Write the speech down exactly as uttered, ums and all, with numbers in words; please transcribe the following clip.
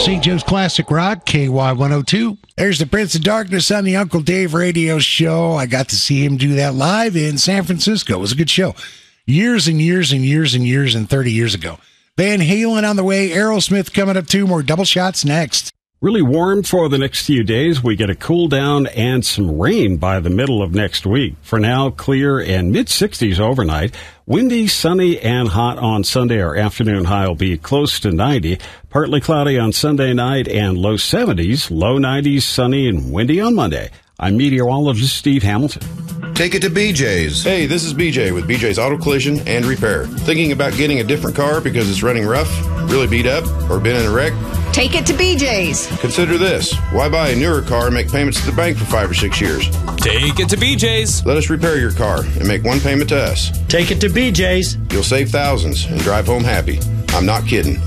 Saint Joe's Classic Rock, K Y one oh two. There's the Prince of Darkness on the Uncle Dave radio show. I got to see him do that live in San Francisco. It was a good show. Years and years and years and years and thirty years ago. Van Halen on the way. Aerosmith coming up too. More double shots next. Really warm for the next few days. We get a cool down and some rain by the middle of next week. For now, clear and mid sixties overnight. Windy, sunny, and hot on Sunday. Our afternoon high will be close to ninety. Partly cloudy on Sunday night and low seventies. Low nineties, sunny, and windy on Monday. I'm meteorologist Steve Hamilton. Take it to B J's. Hey, this is B J with B J's Auto Collision and Repair. Thinking about getting a different car because it's running rough, really beat up, or been in a wreck? Take it to B J's. Consider this. Why buy a newer car and make payments to the bank for five or six years? Take it to B J's. Let us repair your car and make one payment to us. Take it to B J's. You'll save thousands and drive home happy. I'm not kidding.